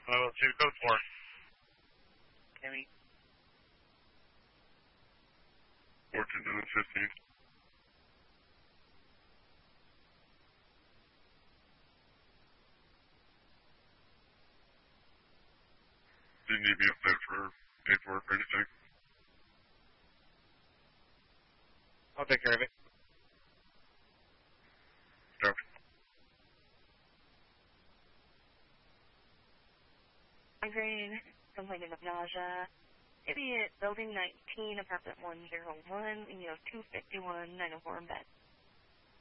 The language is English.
2 code 4. Kenny. 14 and 15. Do you need me up there for paperwork or anything? I'll take care of it. Okay. Migraine, complaining of nausea. Idiot, building 19, apartment 101, 251, 904 in bed.